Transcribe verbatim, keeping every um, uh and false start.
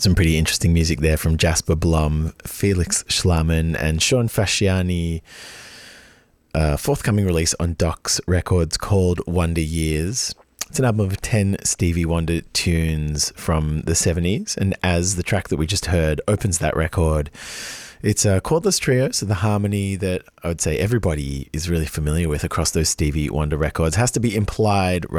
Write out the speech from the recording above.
Some pretty interesting music there from Jasper Blum, Felix Schlamann and Sean Fasciani. Uh, forthcoming release on Docs Records called Wonder Years. It's an album of ten Stevie Wonder tunes from the seventies, and as the track that we just heard opens that record, it's a chordless trio, so the harmony that I would say everybody is really familiar with across those Stevie Wonder records has to be implied